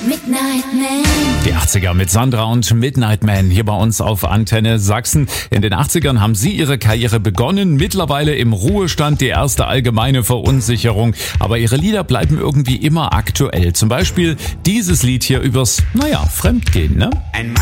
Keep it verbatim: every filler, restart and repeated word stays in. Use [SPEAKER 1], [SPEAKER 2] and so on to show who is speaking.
[SPEAKER 1] Midnight Man.
[SPEAKER 2] Die achtziger mit Sandra und Midnight Man hier bei uns auf Antenne Sachsen. In den achtzigern haben sie ihre Karriere begonnen, mittlerweile im Ruhestand, die erste allgemeine Verunsicherung. Aber ihre Lieder bleiben irgendwie immer aktuell. Zum Beispiel dieses Lied hier übers, naja, Fremdgehen, ne?
[SPEAKER 3] Ein